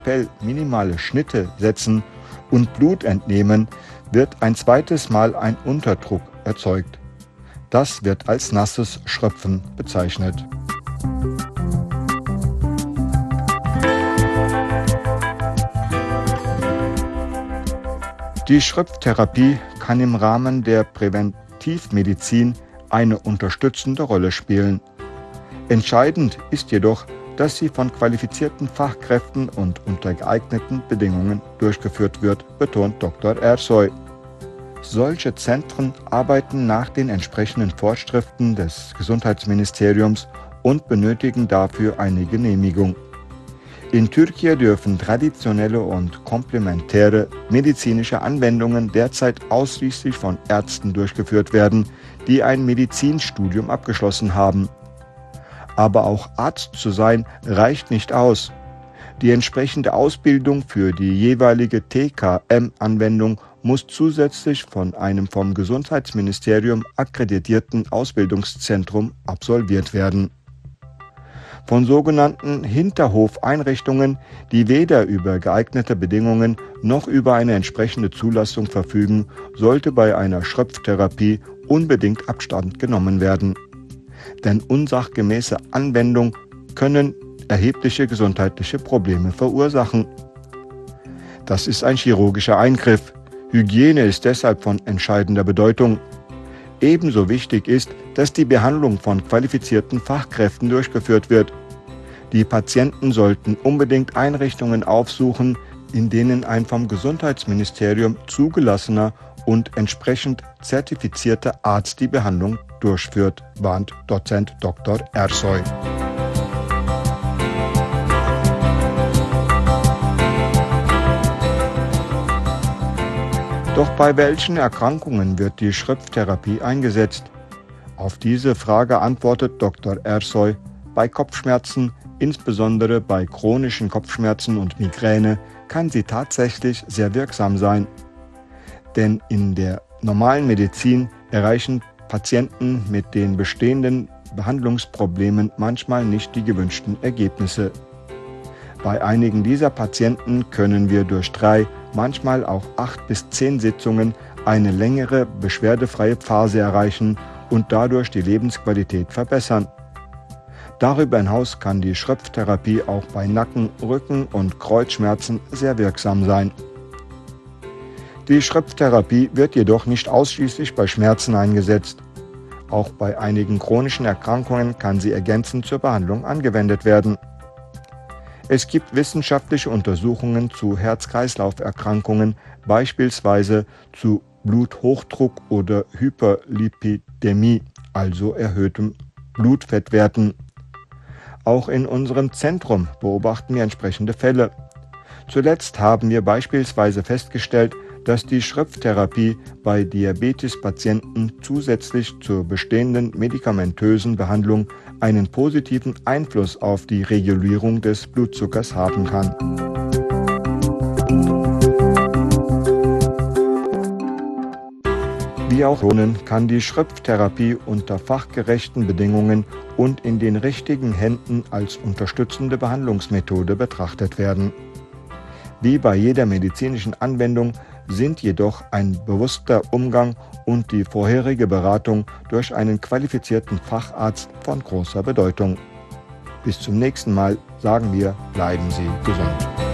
Skalpell minimale Schnitte setzen und Blut entnehmen, wird ein zweites Mal ein Unterdruck erzeugt. Das wird als nasses Schröpfen bezeichnet. Die Schröpftherapie kann im Rahmen der Präventivmedizin eine unterstützende Rolle spielen. Entscheidend ist jedoch, dass sie von qualifizierten Fachkräften und unter geeigneten Bedingungen durchgeführt wird, betont Dr. Ersoy. Solche Zentren arbeiten nach den entsprechenden Vorschriften des Gesundheitsministeriums und benötigen dafür eine Genehmigung. In Türkei dürfen traditionelle und komplementäre medizinische Anwendungen derzeit ausschließlich von Ärzten durchgeführt werden, die ein Medizinstudium abgeschlossen haben. Aber auch Arzt zu sein reicht nicht aus. Die entsprechende Ausbildung für die jeweilige TKM-Anwendung muss zusätzlich von einem vom Gesundheitsministerium akkreditierten Ausbildungszentrum absolviert werden. Von sogenannten Hinterhofeinrichtungen, die weder über geeignete Bedingungen noch über eine entsprechende Zulassung verfügen, sollte bei einer Schröpftherapie unbedingt Abstand genommen werden. Denn unsachgemäße Anwendungen können erhebliche gesundheitliche Probleme verursachen. Das ist ein chirurgischer Eingriff. Hygiene ist deshalb von entscheidender Bedeutung. Ebenso wichtig ist, dass die Behandlung von qualifizierten Fachkräften durchgeführt wird. Die Patienten sollten unbedingt Einrichtungen aufsuchen, in denen ein vom Gesundheitsministerium zugelassener und entsprechend zertifizierter Arzt die Behandlung durchführt, warnt Dozent Dr. Ersoy. Doch bei welchen Erkrankungen wird die Schröpftherapie eingesetzt? Auf diese Frage antwortet Dr. Ersoy: Bei Kopfschmerzen, insbesondere bei chronischen Kopfschmerzen und Migräne, kann sie tatsächlich sehr wirksam sein. Denn in der normalen Medizin erreichen Patienten mit den bestehenden Behandlungsproblemen manchmal nicht die gewünschten Ergebnisse. Bei einigen dieser Patienten können wir durch 3, manchmal auch 8 bis 10 Sitzungen eine längere beschwerdefreie Phase erreichen und dadurch die Lebensqualität verbessern. Darüber hinaus kann die Schröpftherapie auch bei Nacken-, Rücken- und Kreuzschmerzen sehr wirksam sein. Die Schröpftherapie wird jedoch nicht ausschließlich bei Schmerzen eingesetzt. Auch bei einigen chronischen Erkrankungen kann sie ergänzend zur Behandlung angewendet werden. Es gibt wissenschaftliche Untersuchungen zu Herz-Kreislauf-Erkrankungen, beispielsweise zu Bluthochdruck oder Hyperlipidämie, also erhöhtem Blutfettwerten. Auch in unserem Zentrum beobachten wir entsprechende Fälle. Zuletzt haben wir beispielsweise festgestellt, dass die Schröpftherapie bei Diabetespatienten zusätzlich zur bestehenden medikamentösen Behandlung einen positiven Einfluss auf die Regulierung des Blutzuckers haben kann. Wie auch kann die Schröpftherapie unter fachgerechten Bedingungen und in den richtigen Händen als unterstützende Behandlungsmethode betrachtet werden. Wie bei jeder medizinischen Anwendung sind jedoch ein bewusster Umgang und die vorherige Beratung durch einen qualifizierten Facharzt von großer Bedeutung. Bis zum nächsten Mal sagen wir, bleiben Sie gesund.